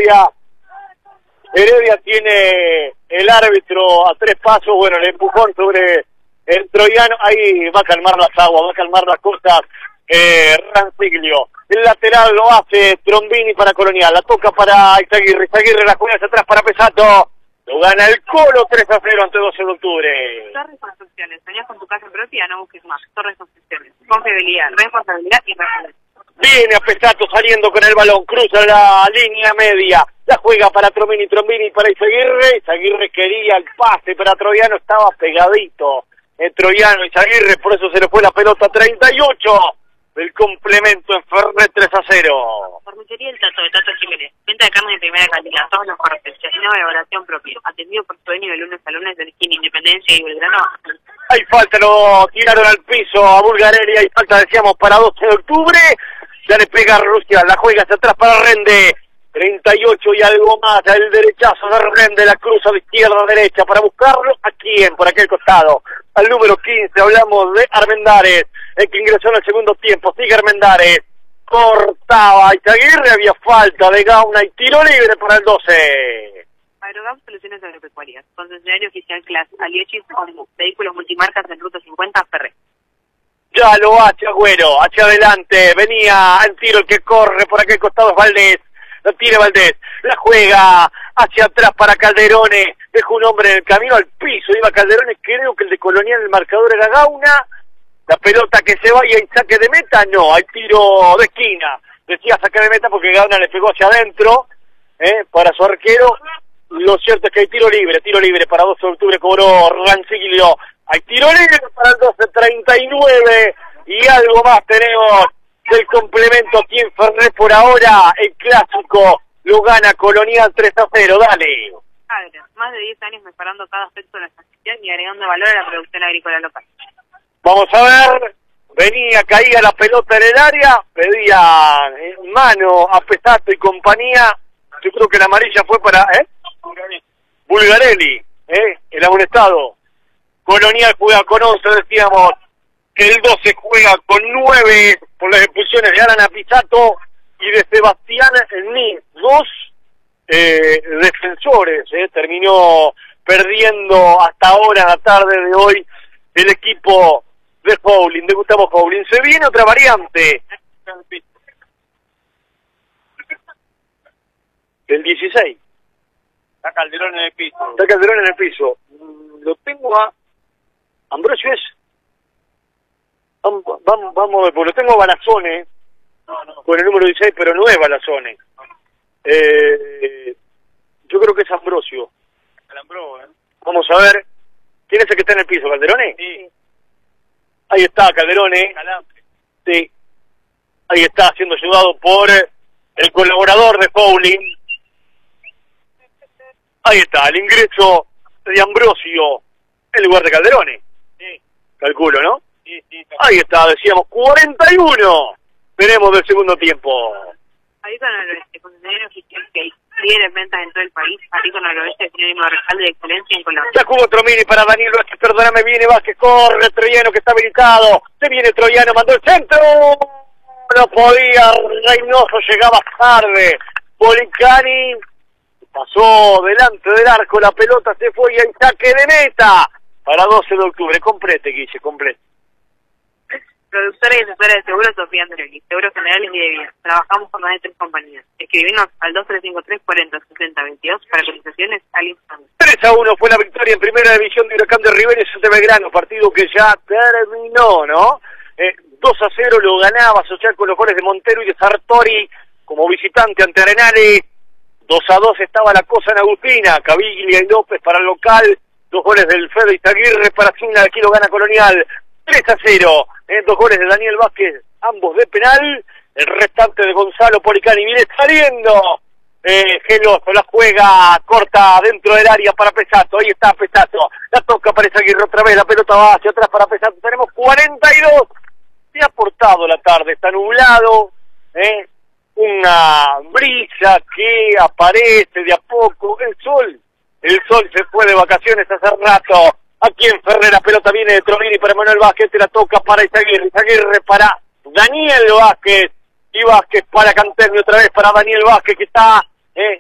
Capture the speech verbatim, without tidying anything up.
Heredia. Heredia tiene el árbitro a tres pasos, bueno, el empujón sobre el troyano, ahí va a calmar las aguas, va a calmar las cosas, eh, Ranciglio. El lateral lo hace Trombini para Colonial, la toca para Izaguirre, Izaguirre la juega hacia atrás para Pesato, lo gana el Colo tres a cero ante doce de octubre. Torres Construcciones, soñás con tu casa propia, no busques más. Torres Construcciones, confiabilidad, responsabilidad y responsabilidad. Viene a Pesato saliendo con el balón, cruza la línea media, la juega para Trombini, Trombini para Izaguirre, Izaguirre quería el pase, pero a Troyano estaba pegadito, el Troyano, Izaguirre, por eso se le fue la pelota. Treinta y ocho, el complemento en Fernet tres a cero. Formichería El Tato, de Tato Jiménez, venta de carne de primera calidad, todos los cortes, asignado de evaluación propia, atendido por su dueño de lunes a lunes de esquina Independencia y Belgrano. Hay falta, lo tiraron al piso a Bulgarelli, hay falta, decíamos, para doce de octubre, ya le pega a Rusia, la juega hacia atrás para Rende, treinta y ocho y algo más, el derechazo de Rende, la cruza de izquierda a derecha para buscarlo, ¿a quién? Por aquel costado, al número quince, hablamos de Armendáriz, el que ingresó en el segundo tiempo, sigue Armendáriz, cortaba a Izaguirre, había falta de Gauna y tiro libre para el doce. Agrogam Soluciones Agropecuarias, concesionario oficial Class, Aliochis, Ombu, vehículos multimarcas en Ruta cincuenta, Ferré. Ya lo hace Agüero, hacia adelante, venía al tiro el que corre, por aquel costado es Valdés, la tira Valdés, la juega hacia atrás para Calderone, dejó un hombre en el camino al piso, iba Calderone, creo que el de Colonial, el marcador era Gauna, la pelota que se vaya y saque de meta, no, hay tiro de esquina, decía saque de meta porque Gauna le pegó hacia adentro, eh, para su arquero, lo cierto es que hay tiro libre, tiro libre para doce de octubre, cobró Ranciglio. Hay tiro libre para el doce, treinta y nueve y algo más tenemos del complemento aquí en Fernet. Por ahora el clásico lo gana Colonial tres a cero, dale. Agro, más de diez años mejorando cada aspecto de nuestra gestión y agregando valor a la producción agrícola local. Vamos a ver, venía, caía la pelota en el área, pedía en mano a Pesato y compañía, yo creo que la amarilla fue para, ¿eh? Bulgarelli, ¿eh? El amonestado. Colonial juega con once, decíamos, el doce juega con nueve por las expulsiones de Arana Pisato y de Sebastián Ni, dos eh, defensores, eh, terminó perdiendo hasta ahora, la tarde de hoy, el equipo de Fouling, de Gustavo Fouling. Se viene otra variante, el dieciséis. Está Calderón en el piso. Está Calderón en el piso. Lo tengo a Ambrosio es. Vamos, vamos, vamos, porque lo tengo a Balazone, No, no. con el número dieciséis, pero no es Balazone. Eh, yo creo que es Ambrosio. Calambró, ¿eh? Vamos a ver. ¿Quién es el que está en el piso, Calderone? Sí. Ahí está, Calderone. Calambre. Sí. Ahí está, siendo ayudado por el colaborador de Fouling. Ahí está, el ingreso de Ambrosio en lugar de Calderone. Sí. Calculo, ¿no? Sí, sí. Ahí está, decíamos, cuarenta y uno. Tenemos del segundo tiempo. Agrícola Noroeste, concesionario oficial que hay líderes ventas en todo el país. Agrícola Noroeste, sinónimo de respaldo de excelencia en Colombia. Ya jugó Tromini para Daniel Vázquez, perdóname, viene Vázquez, corre, Troyano que está habilitado. Se viene Troyano, mandó el centro. No podía, Reynoso llegaba tarde. Policani pasó delante del arco, la pelota se fue y hay saque de meta para doce de octubre. Complete, Guille, complete. Productora y asesora de seguros Sofía Andreoli, seguros generales y de vida. Trabajamos con más de tres compañías. Escribinos al dos tres cinco tres, cuarenta, sesenta, veintidós para cotizaciones al instante. tres a uno fue la victoria en primera división de Huracán de Rivera y de Belgrano, partido que ya terminó, ¿no? Eh, dos a cero lo ganaba Social con los goles de Montero y de Sartori como visitante ante Arenales. dos a dos estaba la cosa en Agustina, Caviglia y López para el local, dos goles del Fede Izaguirre para Signa, aquí lo gana Colonial, tres a cero, eh, dos goles de Daniel Vázquez, ambos de penal, el restante de Gonzalo Policani, viene saliendo, eh, Geloso, la juega corta dentro del área para Pesato, ahí está Pesato, la toca para Izaguirre otra vez, la pelota va hacia atrás para Pesato, tenemos cuarenta y dos, se ha portado la tarde, está nublado, eh, una brisa que aparece de a poco, el sol, el sol se fue de vacaciones hace rato, aquí en Ferrer la pelota viene de Tromini para Manuel Vázquez, se la toca para Izaguirre, Izaguirre para Daniel Vázquez, y Vázquez para Canternio otra vez para Daniel Vázquez que está, eh,